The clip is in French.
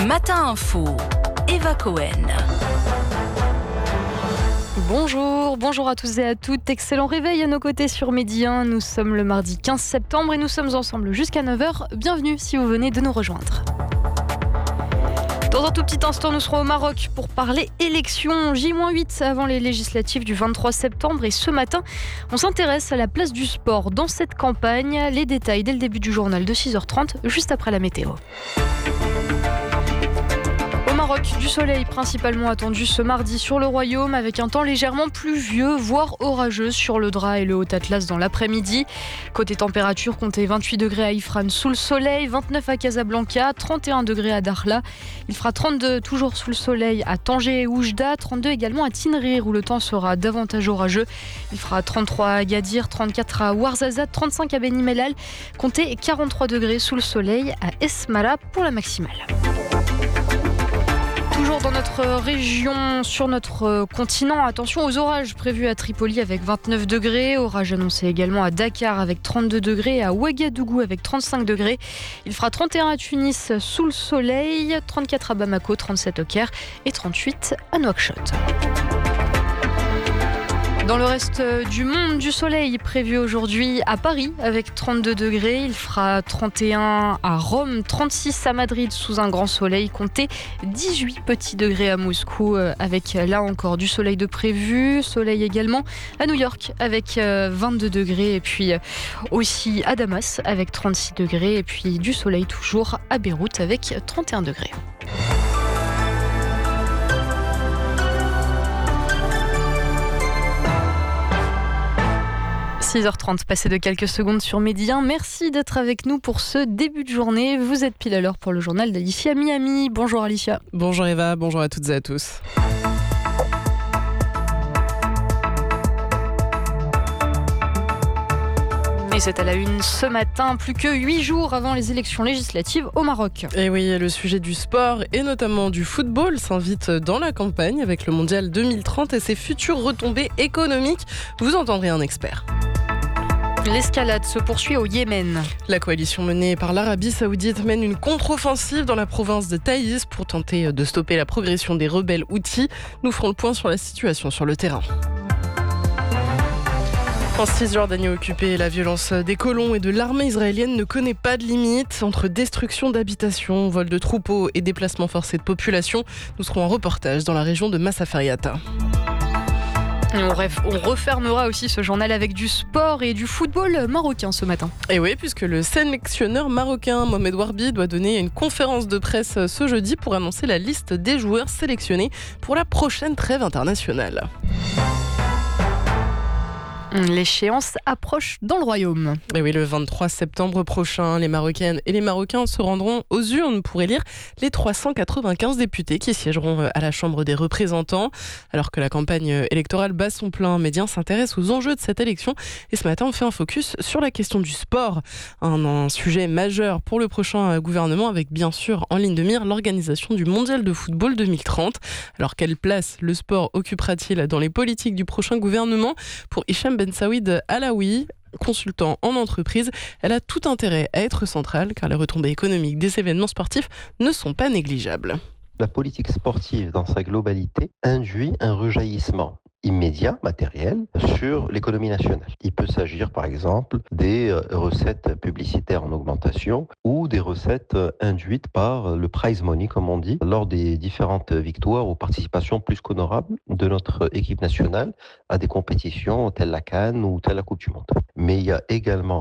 Matin Info, Eva Cohen. Bonjour à tous et à toutes. Excellent réveil à nos côtés sur Midi 1. Nous sommes le mardi 15 septembre et nous sommes ensemble jusqu'à 9h. Bienvenue si vous venez de nous rejoindre. Dans un tout petit instant, nous serons au Maroc pour parler élections J-8 avant les législatives du 23 septembre. Et ce matin, on s'intéresse à la place du sport dans cette campagne. Les détails dès le début du journal de 6h30, juste après la météo. Au Maroc, du soleil principalement attendu ce mardi sur le Royaume avec un temps légèrement pluvieux, voire orageux sur le Dra et le Haut-Atlas dans l'après-midi. Côté température, comptez 28 degrés à Ifrane sous le soleil, 29 à Casablanca, 31 degrés à Dakhla. Il fera 32 toujours sous le soleil à Tanger et Oujda, 32 également à Tinrir où le temps sera davantage orageux. Il fera 33 à Agadir, 34 à Ouarzazate, 35 à Beni Mellal. Comptez 43 degrés sous le soleil à Esmara pour la maximale. Toujours dans notre région, sur notre continent, attention aux orages prévus à Tripoli avec 29 degrés, orages annoncés également à Dakar avec 32 degrés, à Ouagadougou avec 35 degrés. Il fera 31 à Tunis sous le soleil, 34 à Bamako, 37 au Caire et 38 à Nouakchott. Dans le reste du monde, du soleil prévu aujourd'hui à Paris avec 32 degrés. Il fera 31 à Rome, 36 à Madrid sous un grand soleil. Comptez 18 petits degrés à Moscou avec là encore du soleil de prévu. Soleil également à New York avec 22 degrés. Et puis aussi à Damas avec 36 degrés. Et puis du soleil toujours à Beyrouth avec 31 degrés. 6h30, passé de quelques secondes sur Midi 1. Merci d'être avec nous pour ce début de journée. Vous êtes pile à l'heure pour le journal d'Alicia Miami. Bonjour Alicia. Bonjour Eva, bonjour à toutes et à tous. Et c'est à la une ce matin, plus que 8 jours avant les élections législatives au Maroc. Et oui, le sujet du sport et notamment du football s'invite dans la campagne avec le Mondial 2030 et ses futures retombées économiques. Vous entendrez un expert. L'escalade se poursuit au Yémen. La coalition menée par l'Arabie Saoudite mène une contre-offensive dans la province de Taïs pour tenter de stopper la progression des rebelles Houthis. Nous ferons le point sur la situation sur le terrain. En Cisjordanie occupée, la violence des colons et de l'armée israélienne ne connaît pas de limite. Entre destruction d'habitations, vol de troupeaux et déplacement forcé de population, nous serons en reportage dans la région de Massaferiata. On refermera aussi ce journal avec du sport et du football marocain ce matin. Et oui, puisque le sélectionneur marocain Mohamed Warbi doit donner une conférence de presse ce jeudi pour annoncer la liste des joueurs sélectionnés pour la prochaine trêve internationale. L'échéance approche dans le Royaume. Et oui, le 23 septembre prochain, les Marocaines et les Marocains se rendront aux urnes pour élire les 395 députés qui siégeront à la Chambre des représentants. Alors que la campagne électorale bat son plein, Média s'intéresse aux enjeux de cette élection. Et ce matin, on fait un focus sur la question du sport. Un sujet majeur pour le prochain gouvernement avec bien sûr en ligne de mire l'organisation du Mondial de football 2030. Alors quelle place le sport occupera-t-il dans les politiques du prochain gouvernement? Pour Hicham Ben Saouid Alaoui, consultant en entreprise, elle a tout intérêt à être centrale car les retombées économiques des événements sportifs ne sont pas négligeables. La politique sportive dans sa globalité induit un rejaillissement immédiat, matériel, sur l'économie nationale. Il peut s'agir par exemple des recettes publicitaires en augmentation ou des recettes induites par le prize money, comme on dit, lors des différentes victoires ou participations plus qu'honorables de notre équipe nationale à des compétitions telles la CAN ou telle la Coupe du Monde. Mais il y a également